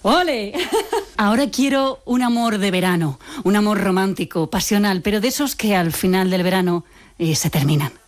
¡Ole! Ahora quiero un amor de verano, un amor romántico, pasional, pero de esos que al final del verano se terminan.